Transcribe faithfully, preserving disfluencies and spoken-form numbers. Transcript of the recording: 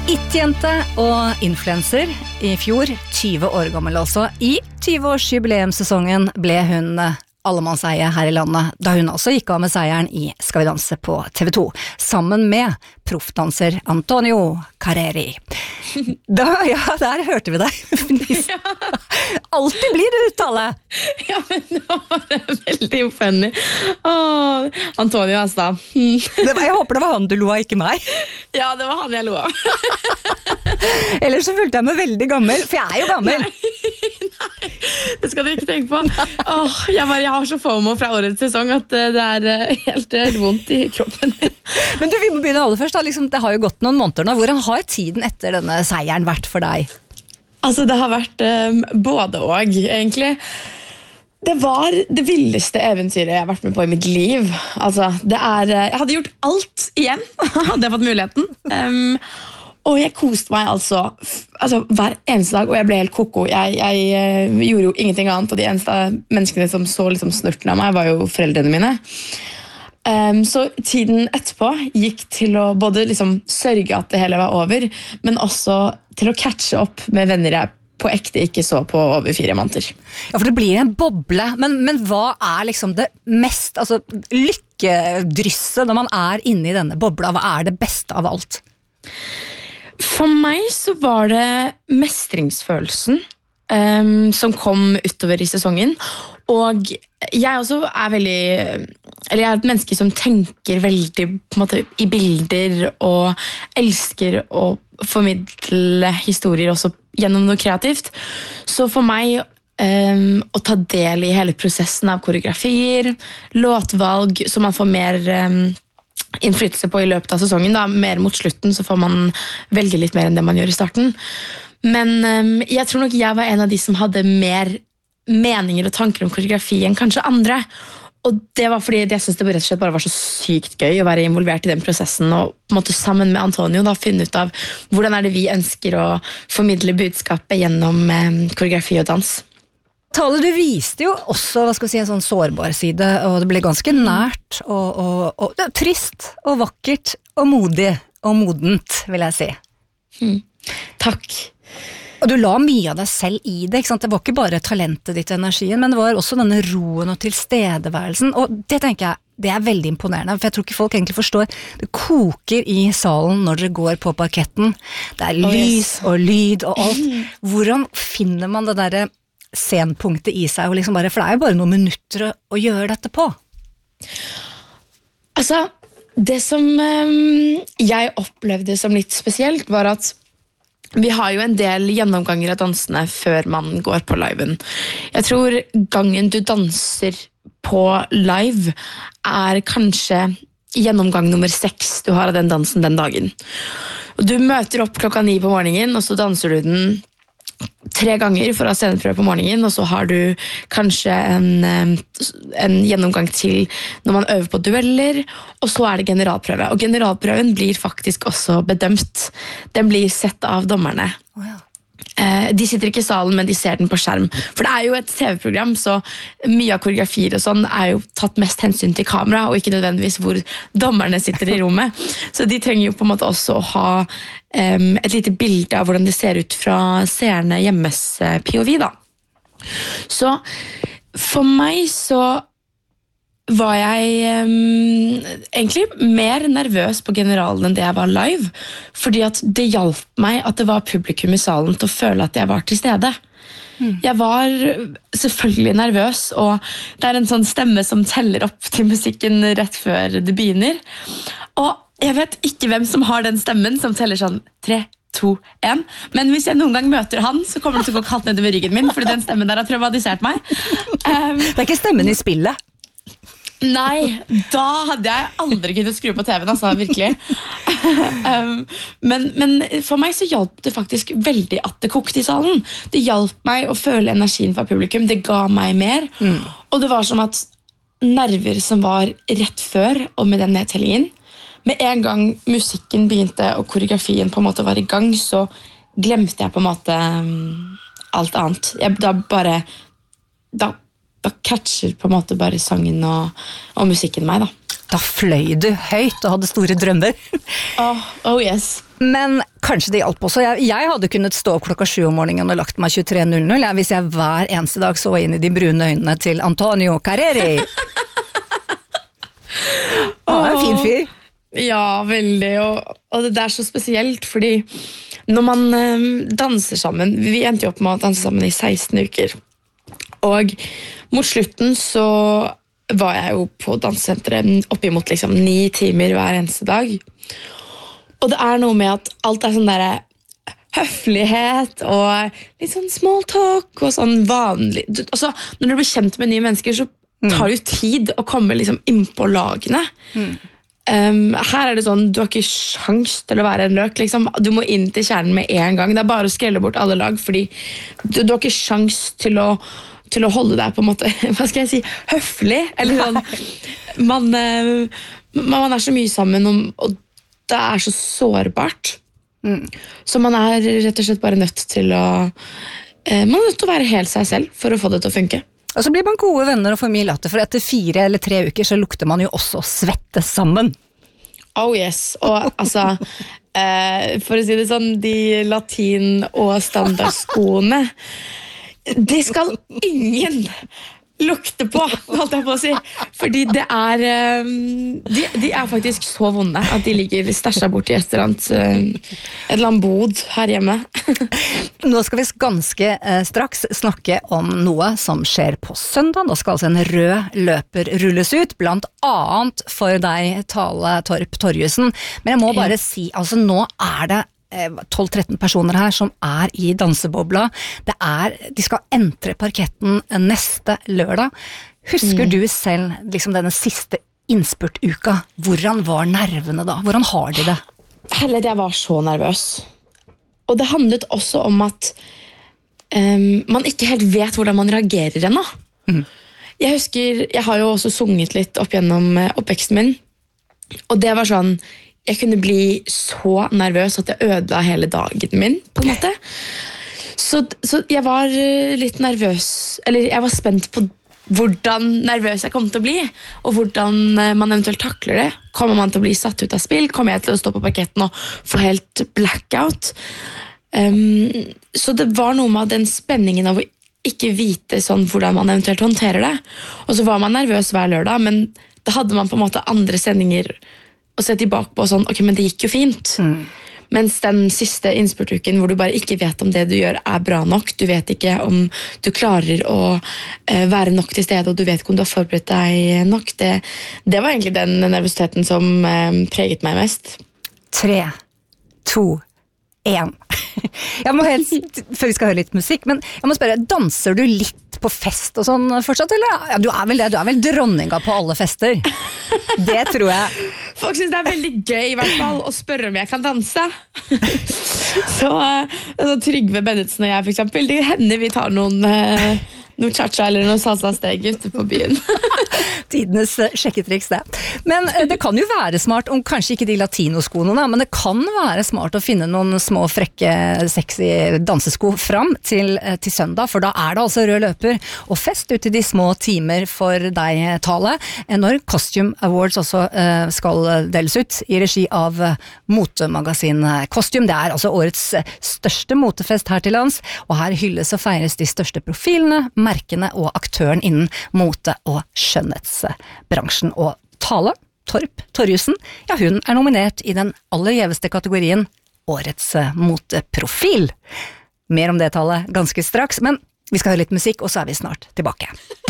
It-jente og influencer i fjor, tjue år gammel altså. I tjue-årsjubileumssesongen ble hun allemannseie her i landet, da hun også gikk av med seieren i Skal vi danse på T V to, sammen med proffdanser Antonio Carreri. Da, ja, der hørte vi deg. Alltid blir det uttale. Ja, men det var veldig funny. Åh, Antonio, altså. Det var, jeg håper det var han du lo av, ikke meg. Ja, det var han jeg lo av. Ellers så følte jeg meg veldig gammel, for jeg er jo gammel. Nei, nei, det skal du ikke tenke på. Åh, jeg, bare, jeg har så FOMO fra årets sesong at det er helt vondt i kroppen. Men du, vi må begynne aller først. Da. Liksom, det har jo gått noen måneder nå. Hvordan har tiden etter denne seieren vært for deg? Altså, det har vært um, både og, egentlig. Det var det villeste eventyret jeg har vært med på i mitt liv. Altså, det er, jeg hadde gjort alt igjen, hadde jeg fått muligheten. Um, og jeg koste meg altså, altså hver eneste dag, og jeg ble helt koko. Jeg, jeg uh, gjorde jo ingenting annet, og de eneste menneskene som så liksom snurten av meg var jo foreldrene mine. Um, så tiden etterpå gikk til å både liksom sørge at det hele var over, men også til å catche opp med venner jeg på ekte ikke så på over fire måneder. Ja, for det blir en boble, men, men hva er liksom det mest altså, lykkedrysset når man er inne i denne bobla? Hva er det beste av alt? For meg så var det mestringsfølelsen um, som kom utover i sesongen, og jeg også er veldig, eller jeg er et menneske som tenker veldig på en måte, i bilder og elsker å formidle historier også gjennom noe kreativt. Så for meg um, å ta del i hele prosessen av koreografier, låtvalg, så man får mer um, innflytelse på i løpet av sesongen, da, mer mot slutten så får man velge litt mer enn det man gjør i starten. Men um, jeg tror nok jeg var en av de som hadde mer meninger og tanker om koreografi enn kanskje andre. Og det var fordi jeg synes det rett og slett bare var så sykt gøy å være involvert i den prosessen og på en måte sammen med Antonio da finne ut av hvordan er det vi ønsker å formidle budskapet gjennom eh, koreografi og dans. Tale, du viste jo også, hva skal vi si, en sånn sårbar side, og det ble ganske nært og, og, og ja, trist og vakkert og modig og modent, vil jeg si. Hmm. Takk. Og du la mye av deg selv i det, ikke sant? Det var ikke bare talentet ditt og energien, men det var også denne roen og tilstedeværelsen, og det tenker jeg, det er veldig imponerende, for jeg tror ikke folk egentlig forstår, det koker i salen når dere går på parketten, det er lys og lyd og alt. Hvordan finner man det der scenpunktet i seg, og liksom bare, for det er jo bare noen minutter å, å gjøre dette på? Altså, det som um, jeg opplevde som litt spesielt var at vi har jo en del gjennomganger av dansene før man går på liven. Jeg tror gangen du danser på live er kanskje gjennomgang nummer seks du har av den dansen den dagen. Du møter opp klokka ni på morgenen, og så danser du den tre ganger for å ha sceneprøve på morgenen, og så har du kanskje en, en gjennomgang til når man øver på dueller, og så er det generalprøve. Og generalprøven blir faktisk også bedømt. Den blir sett av dommerne. Oh, ja. De sitter ikke i salen, men de ser den på skjerm. For det er jo et T V-program, så mye av koreografier og sånn er jo tatt mest hensyn til kamera, og ikke nødvendigvis hvor dommerne sitter i rommet. Så de trenger jo på en måte også å ha um, et lite bilde av hvordan det ser ut fra seerne hjemmes uh, P O V, da. Så for meg så var jeg um, egentlig mer nervøs på generalen enn det jeg var live, fordi at det hjalp meg at det var publikum i salen til å føle at jeg var til stede. Mm. Jeg var selvfølgelig nervøs, og det er en sånn stemme som teller opp til musikken rett før det begynner. Og jeg vet ikke hvem som har den stemmen som teller sånn tre, to, en. Men hvis jeg noen gang møter han, så kommer det til å gå kaldt nedover ryggen min, fordi den stemmen der har traumatisert meg. Um, det er ikke stemmen i spillet. Nei, da hadde jeg aldri kunnet skru på T V-en, altså, virkelig. um, men, men for meg så hjalp det faktisk veldig at det kokte i salen. Det hjalp meg å føle energien fra publikum, det ga meg mer. Mm. Og det var som at nerver som var rett før, og med den nedtellingen, med en gang musikken begynte og koreografien på en måte var i gang, så glemte jeg på en måte um, alt annet. Jeg, da bare... Da, da catcher på en måte bare sangen og, og musikken meg, da. da fløy du høyt og hadde store drømmer. Oh, oh yes. Men kanskje det hjalp også. Jeg, jeg hadde kunnet stå opp klokka sju om morgenen og lagt meg tjuetre null null, hvis jeg hver eneste dag så inn i de brune øynene til Antonio Carreri. Han er en fin fyr. Ja, veldig, og, og det er så spesielt, fordi når man um, danser sammen, vi endte jo opp med å danse sammen i seksten uker, og mot slutten så var jeg jo på dansesenteret oppimot liksom ni timer hver eneste dag, og det er noe med at alt er sånn der høflighet og litt sånn small talk og sånn vanlig, altså når du blir kjent med nye mennesker så tar det jo tid å komme liksom inn på lagene. Mm. Um, her er det sånn, du har ikke sjans til å være en løk liksom. Du må inn til kjernen med en gang. Det er bare å skrelle bort alle lag, fordi du, du har ikke sjans til å, til å holde deg på en måte, hva skal jeg si, høflig eller sånn. Man, uh, man er så mye sammen og, og det er så sårbart. Mm. Så man er rett og slett bare nødt til å uh, man er nødt til å være helt seg selv for å få det til å funke. Og så blir man gode venner og får mye latter, for etter fire eller tre uker så lukter man jo også svette sammen. Oh yes, og altså, eh, for å si det sånn, de latin- og standardskoene, de skal ingen lukte på, holdt jeg på å si, fordi det er, de, de er faktisk så vonde at de ligger stasjet bort i et eller annet, et eller annet bod her hjemme. Nå skal vi ganske eh, straks snakke om noe som skjer på søndag. Da skal altså en rød løper rulles ut, blant annet for deg, Tale Torp Torjussen. Men jeg må bare si, altså nå er det tolv tretten personer her som er i dansebobla. Det er, de skal entre parketten neste lørdag. Husker mm. du selv liksom denne siste innspurtuka? Hvordan var nervene da? Hvordan har de det? Helle, jeg var så nervøs. Og det handlet også om at um, man ikke helt vet hvordan man reagerer ennå. Mm. Jeg husker, jeg har jo også sunget litt opp gjennom oppveksten min, og det var sånn, jeg kunne bli så nervøs at jeg ødela hele dagen min, på en måte. Så, så jeg var litt nervøs, eller jeg var spent på hvordan nervøs jeg kom til å bli, og hvordan man eventuelt takler det. Kommer man til å bli satt ut av spill? Kommer jeg til å stå på parketten og få helt blackout? Um, så det var noe med den spenningen av å ikke vite sånn hvordan man eventuelt håndterer det. Og så var man nervøs hver lørdag, men da hadde man på en måte andre sendinger og se tilbake på sånn, ok, men det gikk jo fint. Mm. Mens den siste innspurtuken hvor du bare ikke vet om det du gjør er bra nok, du vet ikke om du klarer å uh, være nok til stede, og du vet ikke om du har forberedt deg nok, det, det var egentlig den nervøsiteten som uh, preget meg mest. Tre, to, en. Jeg må helst, før vi skal høre litt musikk, men jeg må spørre, danser du litt på fest og sånn fortsatt, eller? Ja, du er vel det, du er vel dronninga på alle fester. Det tror jeg. Folk synes det er veldig gøy i hvert fall å spørre om jeg kan danse. Så, så Trygve Bennetsen og jeg for eksempel, det hender vi tar noen, noen cha-cha eller noen salsa-steg ute på byen. Tidenes sjekketriks det. Men det kan jo være smart, om kanskje ikke de latinoskoene da, men det kan være smart å finne noen små frekke, sexy dansesko fram til, til søndag, for da er det altså rød løper og fest ut i de små timer for deg, Tale, når Costume Awards også uh, skal deles ut i regi av motemagasin Costume. Det er altså årets største motefest her til lands, og her hylles og feires de største profilene, merkene og aktøren innen mote og skjønnhets bransjen. Og Tale Torp Torjussen, ja, hun er nominert i den aller gjeveste kategorien Årets moteprofil. Mer om det, Tale, ganske straks, men vi skal høre litt musikk, og så er vi snart tilbake.